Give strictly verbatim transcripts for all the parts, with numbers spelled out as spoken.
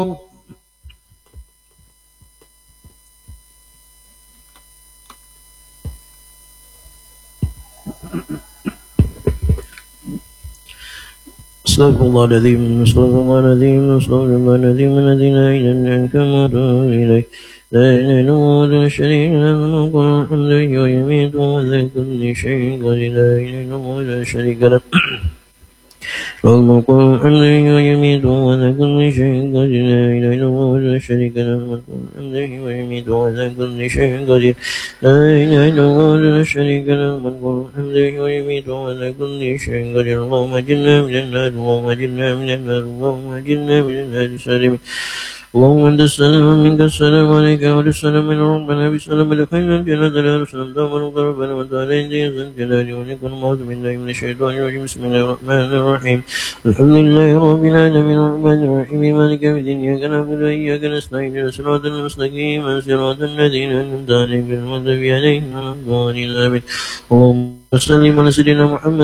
استغفر الله العظيم استغفر الله العظيم استغفر الله العظيم الذي لا اله الا انت واتوب اليك لا اله الا الله ولا شريك له الملك والحمد ويميت وعلى كل شيء قدير لا اله الا الله ولا شريك له له الملك والحمد ويميت وعلى كل شيء قدير لا اله الا الله ولا شريك له الملك والحمد ويميت وعلى كل شيء قدير لا اله الا الله ولا شريك له الملك والحمد ويميت وعلى كل شيء قدير اللهم اجرنا من النار اللهم اجرنا من النار اللهم اجرنا من النار السالمين اللهم انت السلام ومنك السلام عليك وعلى السلام من ربنا بسلام الخير الجنة لا رسول الله ربنا وتعالى ذي الجلال ولكن موت بالله من الشيطان الرجيم بسم الله الرحمن الرحيم الحمد لله رب العالمين الرحمن الرحيم مالك يوم الدين اياك نعبد واياك نستعين صراط المستقيم صراط الذين انعمت عليهم غير المغضوب عليهم ولا الضالين امين اللهم صل على سيدنا محمد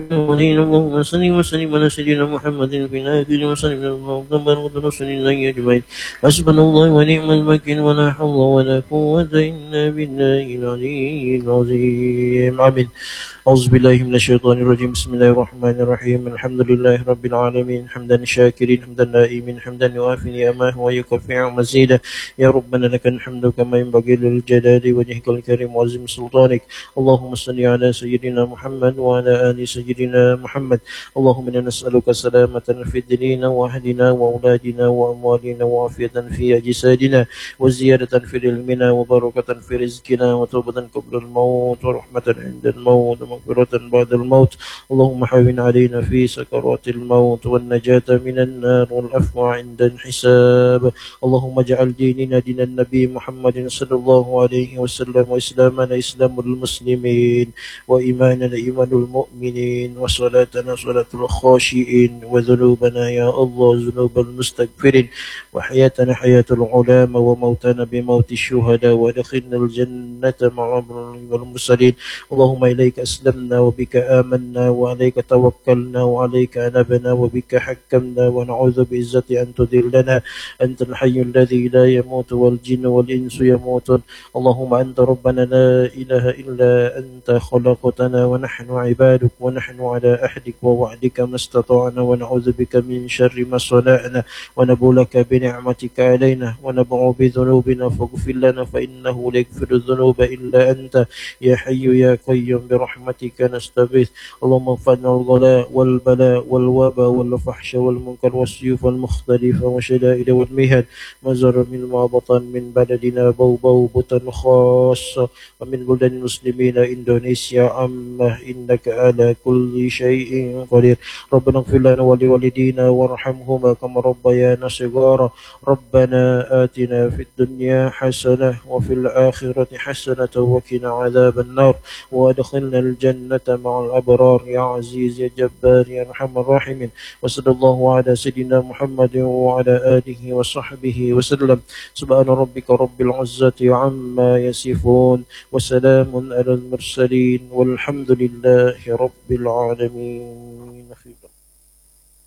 اللهم صل وسلم على سيدنا محمد في الآخر وسلم اللهم بارك رسول الله أجمعين حسبنا الله ونعم الوكيل ولا حول ولا قوة إلا بالله العلي العظيم آمين أعوذ بالله من الشيطان الرجيم بسم الله الرحمن الرحيم الحمد لله رب العالمين حمدا شاكرين حمدا نائمين حمدا يوافي نعمه ويكفي مزيدا يا ربنا لك الحمد كما ينبغي للجلال وجهك الكريم وعظيم سلطانك اللهم صل على سيدنا محمد وعلى آل سيدنا محمد اللهم إنا نسألك سلامة في ديننا وأهلنا وأولادنا وأموالنا وعافية في أجسادنا وزيادة في علمنا وبركة في رزقنا وتوبة قبل الموت ورحمة عند الموت مغفرة بعد الموت اللهم حاول علينا في سكرات الموت والنجاة من النار والعفو عند الحساب اللهم اجعل ديننا دين النبي محمد صلى الله عليه وسلم وإسلامنا إسلام المسلمين وإيماننا إيمان المؤمنين وصلاتنا صلاة الخاشئين وذنوبنا يا الله ذنوب المستغفرين وحياتنا حياة العلماء وموتنا بموت الشهداء وادخلنا الجنة مع المرسلين اللهم إليك أسلمنا وبك آمنا وعليك توكلنا وعليك أنبنا وبك حكمنا ونعوذ بعزة أن تذلنا أنت الحي الذي لا يموت والجن والإنس يموتون اللهم أنت ربنا لا إله إلا أنت خلقتنا ونحن عبادك ونحن على أحدك ووعدك ما استطعنا ونعوذ بك من شر ما صنعنا ونبو لك بنعمتك علينا ونبع بذنوبنا فاغفر لنا فإنه لا يغفر الذنوب إلا أنت يا حي يا قيوم برحمتك نستغيث اللهم انفعنا الغلاء والبلاء والوباء والفحش والمنكر والسيوف المختلفة والشدائد والمهن ما زر من ما بطن من بلدنا بوبو بطن خاصة ومن بلدان المسلمين إندونيسيا عامة إنك على كل شيء قدير ربنا اغفر لنا ولوالدينا وارحمهما كما ربيانا صغارا ربنا آتنا في الدنيا حسنة وفي الآخرة حسنة وقنا عذاب النار وادخلنا الجنة مع الأبرار يا عزيز يا جبار يا أرحم الراحمين وصلى الله على سيدنا محمد وعلى آله وصحبه وسلم سبحان ربك رب العزة عما يصفون وسلام على المرسلين والحمد لله رب العالمين.